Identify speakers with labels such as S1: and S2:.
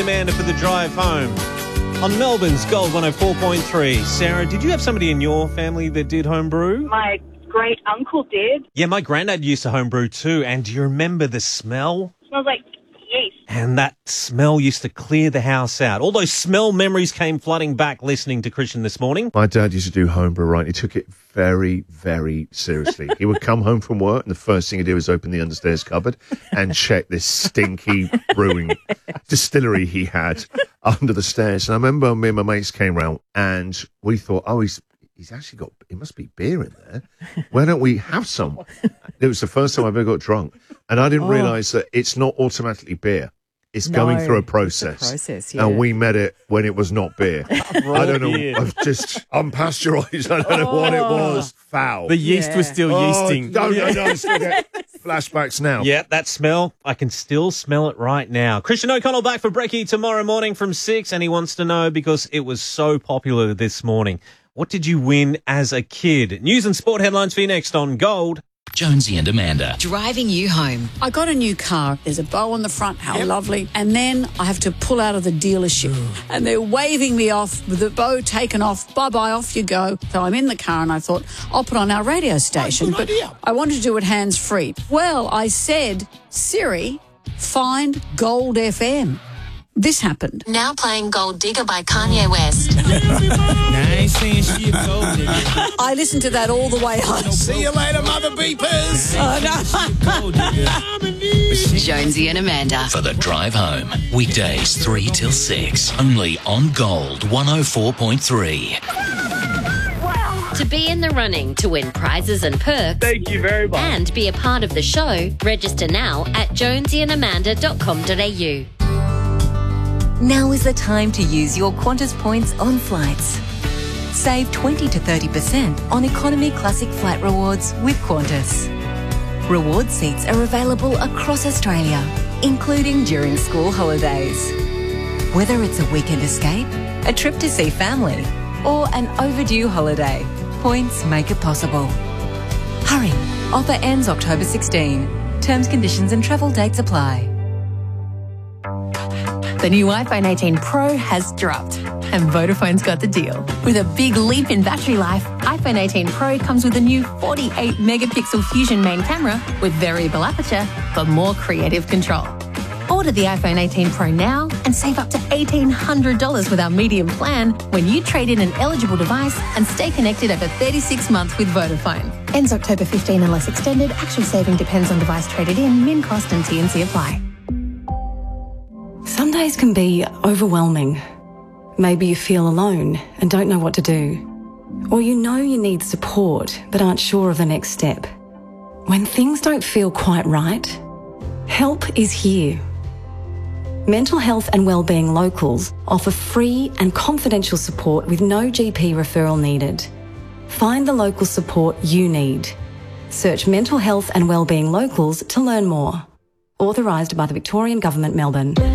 S1: Amanda for the drive home on Melbourne's Gold 104.3. Sarah, did you have somebody in your family that did homebrew?
S2: My great uncle did.
S1: Yeah, my granddad used to homebrew too. And do you remember the smell?
S2: Smells like yeast.
S1: And that smell used to clear the house out. All those smell memories came flooding back listening to Christian this morning.
S3: My dad used to do homebrew, right? He took it very, very seriously. He would come home from work and the first thing he'd do was open the understairs cupboard and check this stinky brewing distillery he had under the stairs. And I remember me and my mates came round and we thought, oh, he's actually got, it must be beer in there. Why don't we have some? It was the first time I ever got drunk. And I didn't realise that it's not automatically beer. It's going through a process.
S4: Yeah.
S3: And we met it when it was not beer. I don't know.
S1: beer.
S3: I've just unpasteurised. I don't know what it was. Foul.
S4: The yeast was still yeasting.
S3: No, I still get flashbacks now.
S1: Yeah, that smell, I can still smell it right now. Christian O'Connell back for Brekkie tomorrow morning from 6, and he wants to know, because it was so popular this morning, what did you win as a kid? News and sport headlines for you next on Gold.
S5: Jonesy and Amanda.
S6: Driving you home.
S7: I got a new car. There's a bow on the front. How lovely. And then I have to pull out of the dealership. And they're waving me off with the bow taken off. Bye-bye, off you go. So I'm in the car and I thought, I'll put on our radio station. But I wanted to do it hands-free. Well, I said, Siri, find Gold FM. This happened.
S6: Now playing Gold Digger by Kanye West.
S4: I ain't saying she a gold digger.
S7: I listened to that all the way home.
S4: See you later, mother beepers. Gold digger.
S6: Jonesy and Amanda.
S5: For the drive home. Weekdays 3 till 6. Only on Gold 104.3.
S8: To be in the running to win prizes and perks.
S9: Thank you very much.
S8: And be a part of the show, register now at jonesyandamanda.com.au.
S10: Now is the time to use your Qantas points on flights. Save 20 to 30% on Economy Classic Flight Rewards with Qantas. Reward seats are available across Australia, including during school holidays. Whether it's a weekend escape, a trip to see family, or an overdue holiday, points make it possible. Hurry, offer ends October 16. Terms, conditions and travel dates apply.
S11: The new iPhone 18 Pro has dropped, and Vodafone's got the deal. With a big leap in battery life, iPhone 18 Pro comes with a new 48-megapixel Fusion main camera with variable aperture for more creative control. Order the iPhone 18 Pro now and save up to $1,800 with our medium plan when you trade in an eligible device and stay connected over 36 months with Vodafone. Ends October 15 unless extended. Actual saving depends on device traded in, min cost and T&C apply.
S12: Some days can be overwhelming. Maybe you feel alone and don't know what to do. Or you know you need support but aren't sure of the next step. When things don't feel quite right, help is here. Mental Health and Wellbeing Locals offer free and confidential support with no GP referral needed. Find the local support you need. Search Mental Health and Wellbeing Locals to learn more. Authorised by the Victorian Government, Melbourne.